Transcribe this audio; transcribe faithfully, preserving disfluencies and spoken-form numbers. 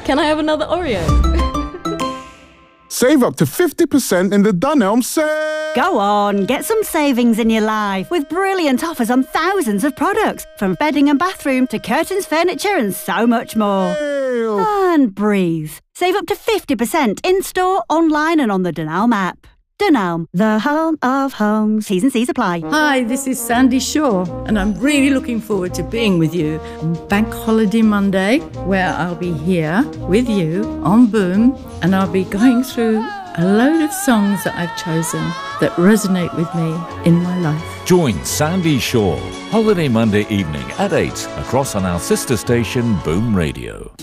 Can I have another Oreo? Save up to fifty percent in the Dunelm sale! Go on, get some savings in your life with brilliant offers on thousands of products, from bedding and bathroom to curtains, furniture and so much more. Ew. And breathe. Save up to fifty percent in-store, online and on the Dunelm app. Dunelm, the home of homes. T's and C's apply. Hi, this is Sandy Shaw, and I'm really looking forward to being with you on Bank Holiday Monday, where I'll be here with you on Boom, and I'll be going through a load of songs that I've chosen that resonate with me in my life. Join Sandy Shaw, Holiday Monday evening at eight, across on our sister station, Boom Radio.